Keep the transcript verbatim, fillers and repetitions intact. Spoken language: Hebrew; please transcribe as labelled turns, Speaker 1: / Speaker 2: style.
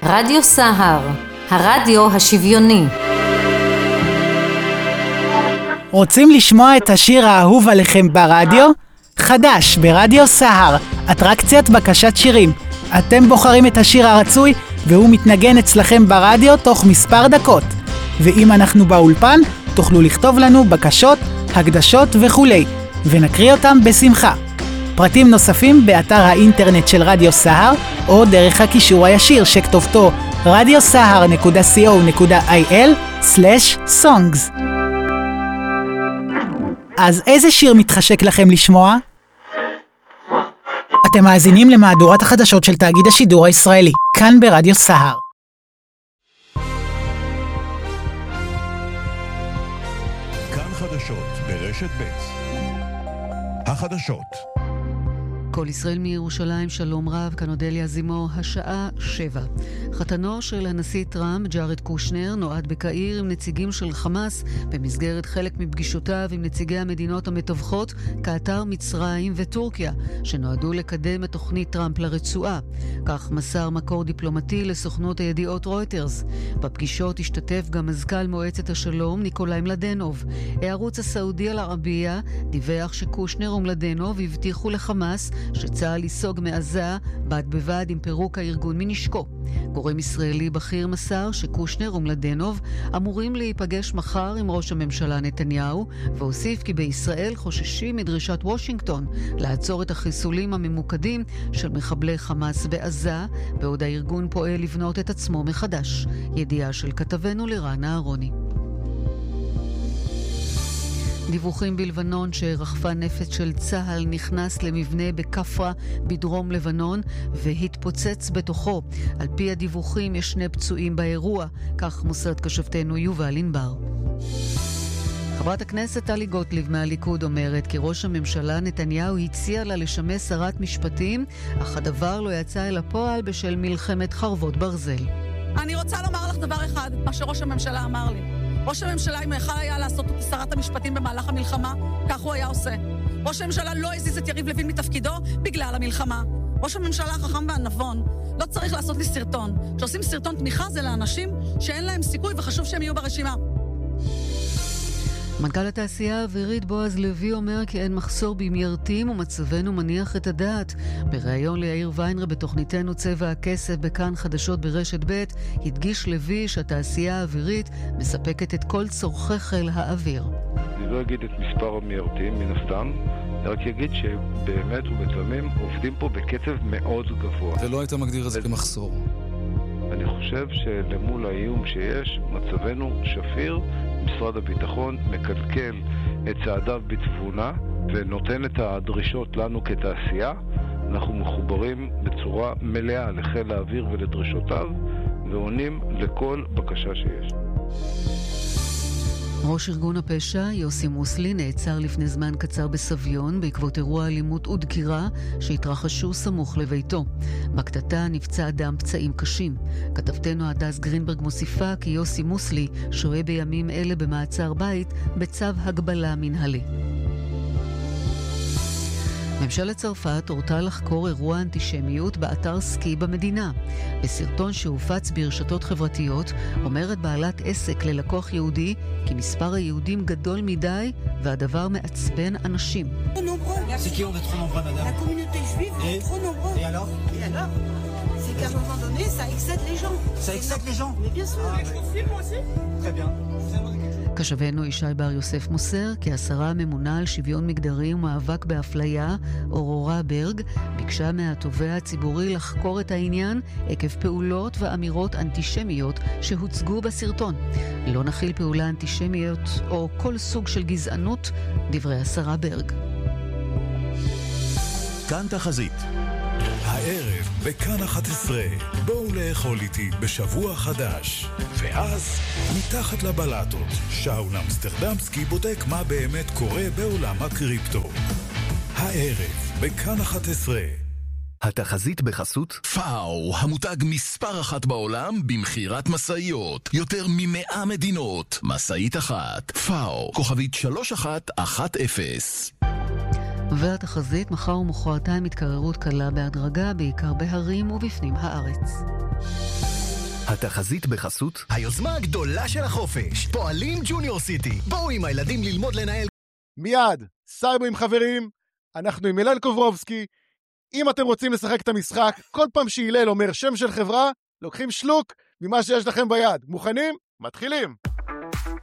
Speaker 1: רדיו סהר, הרדיו השוויוני.
Speaker 2: רוצים לשמוע את השיר האהוב עליכם ברדיו? חדש ברדיו סהר, אטרקציית בקשת שירים. אתם בוחרים את השיר הרצוי והוא מתנגן אצלכם ברדיו תוך מספר דקות. ואם אנחנו באולפן, תוכלו לכתוב לנו בקשות, הקדשות וכולי, ונקריא אותם בשמחה. פרטים נוספים באתר האינטרנט של רדיו סהר, או דרך הקישור הישיר שכתובתו רדיו סהר נקודה סי או נקודה איי אל סלש סונגס. אז איזה שיר מתחשק לכם לשמוע? אתם מאזינים למהדורת החדשות של תאגיד השידור הישראלי, כאן ברדיו סהר.
Speaker 3: כאן חדשות ברשת ב'. החדשות.
Speaker 4: כל ישראל מירושלים, שלום רב, כאן אודליה זימו, השעה שבע. חתנו של הנשיא טראמפ, ג'ארד קושנר, נועד בקהיר עם נציגים של חמאס, במסגרת חלק מפגישותיו עם נציגי המדינות המתווכות, קטר, מצרים וטורקיה, שנועדו לקדם את תוכנית טראמפ לרצועה. כך מסר מקור דיפלומטי לסוכנות הידיעות רויטרס. בפגישות השתתף גם מזכ"ל מועצת השלום, ניקולאי מלדנוב. הערוץ הסעודי אל-ערבייה דיווח שקושנר ומלדנוב הבטיחו לחמאס שצה"ל ייסוג מעזה בד בבד עם פירוק הארגון מנשקו. גורם ישראלי בכיר מסר שקושנר ומלדנוב אמורים להיפגש מחר עם ראש הממשלה נתניהו, והוסיף כי בישראל חוששים מדרישת וושינגטון לעצור את החיסולים הממוקדים של מחבלי חמאס בעזה, בעוד הארגון פועל לבנות את עצמו מחדש. ידיעה של כתבנו לירן אהרוני. דיווחים בלבנון שרחפן נפץ של צה"ל נכנס למבנה בכפרה בדרום לבנון והתפוצץ בתוכו. על פי הדיווחים יש שני פצועים באירוע, כך מוסד כשבתנו יובל ענבר. חברת הכנסת טלי גוטליב מהליכוד אומרת כי ראש הממשלה נתניהו הציע לה לשמש שרת משפטים, אך הדבר לא יצא אל הפועל בשל מלחמת חרבות ברזל.
Speaker 5: אני רוצה לומר לך דבר אחד, מה שראש הממשלה אמר לי. ראש הממשלה, אם יכל היה לעשות אותי שרת המשפטים במהלך המלחמה, כך הוא היה עושה. ראש הממשלה לא הזיז את יריב לוין מתפקידו בגלל המלחמה. ראש הממשלה החכם והנבון לא צריך לעשות לי סרטון. כשעושים סרטון תמיכה זה לאנשים שאין להם סיכוי וחשוב שהם יהיו ברשימה.
Speaker 4: מנכ"ל התעשייה האווירית בועז לוי אומר כי אין מחסור במיירטים ומצבנו מניח את הדעת. בריאיון ליאיר ויינר בתוכניתנו צבע הכסף בכאן חדשות ברשת ב' הדגיש לוי שהתעשייה האווירית מספקת את כל צורכי חיל האוויר.
Speaker 6: אני לא אגיד את מספר המיירטים מן הסתם, רק אגיד שבאמת ובתמים עובדים פה בקצב מאוד גבוה.
Speaker 7: ולא היית מגדיר את זה כמחסור.
Speaker 6: אני חושב שלמול האיום שיש, מצבנו שפיר. משרד הביטחון מקלקל את צעדיו בתבונה ונותן את הדרישות לנו כתעשייה. אנחנו מחוברים בצורה מלאה לחיל האוויר ולדרישותיו ועונים לכל בקשה שיש.
Speaker 4: ראש ארגון הפשע, יוסי מוסלי, נעצר לפני זמן קצר בסביון בעקבות אירוע אלימות ודקירה שהתרחשו סמוך לביתו. בקטטה נפצע אדם פצעים קשים. כתבתנו הדס גרינברג מוסיפה כי יוסי מוסלי שוהה בימים אלה במעצר בית בצו הגבלה מנהלי. ממשלת צרפת הורתה לחקור אירוע אנטישמיות באתר סקי במדינה. בסרטון שהופץ ברשתות חברתיות אומרת בעלת עסק ללקוח יהודי כי מספר היהודים גדול מדי והדבר מעצבן אנשים. כשבנו ישי בר יוסף מוסר כי השרה הממונה על שוויון מגדרי ומאבק באפליה, אורורה ברג, ביקשה מהתובע הציבורי לחקור את העניין עקב פעולות ואמירות אנטישמיות שהוצגו בסרטון. לא נכיל פעולה אנטישמיות או כל סוג של גזענות, דברי השרה ברג.
Speaker 3: כאן תחזית. הערב בכאן אחת עשרה, בואו לאכול איתי בשבוע חדש. ואז, מתחת לבלטות, שאול אמסטרדמסקי בודק מה באמת קורה בעולם הקריפטו. הערב בכאן אחת עשרה.
Speaker 8: התחזית בחסות פאו, המותג מספר אחת בעולם במחירת מסעיות. יותר ממאה מדינות. מסעית אחת. פאו, כוכבית שלוש אחת אחת אפס.
Speaker 4: והתחזית מחר ומחרתיים התקררות קלה בהדרגה, בעיקר בהרים ובפנים הארץ.
Speaker 8: התחזית בחסות
Speaker 7: היוזמה הגדולה של החופש, פועלים ג'וניור סיטי. בואו עם הילדים ללמוד לנהל.
Speaker 9: מיד, סייבר עם חברים, אנחנו עם אילן קוברובסקי. אם אתם רוצים לשחק את המשחק, כל פעם שהילל אומר שם של חברה, לוקחים שלוק ממה שיש לכם ביד. מוכנים? מתחילים.